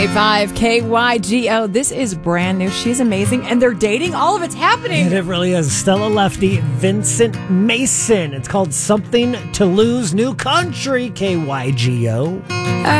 5 KYGO. This is brand new. She's amazing, and they're dating. All of it's happening. And it really is. Stella Lefty, Vincent Mason. It's called Something to Lose. New country, KYGO.